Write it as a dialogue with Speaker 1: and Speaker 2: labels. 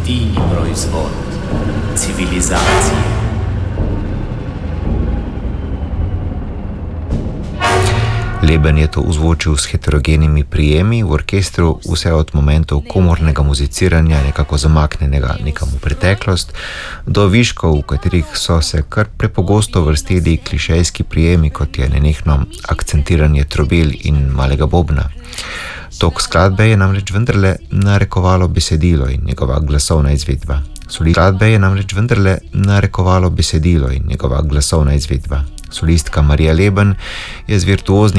Speaker 1: edini proizvod civilizacije.
Speaker 2: Leben je to ozvočil s heterogenimi prijemi v orkestru, vse od momentov komornega muziciranja, nekako zamaknjenega nekam v preteklost, do viškov, v katerih so se kar prepogosto vrstili klišejski prijemi, kot je nenehno akcentiranje trobel in malega bobna. Tok skladbe je namreč vendarle narekovalo besedilo in njegova glasovna izvedba. Solistka Marija Leben je z virtuoznim